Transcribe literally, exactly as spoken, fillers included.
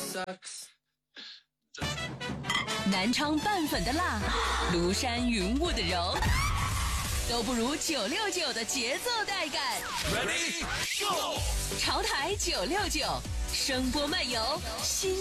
南昌拌粉的辣，庐山云雾的柔，都不如九六九的节奏带感。 Ready Go！ 潮台九六九，声波漫游新。